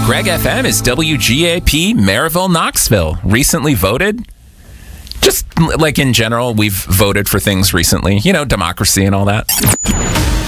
Greg FM is WGAP Maryville, Knoxville. Recently voted. Just like in general, we've voted for things recently. You know, democracy and all that.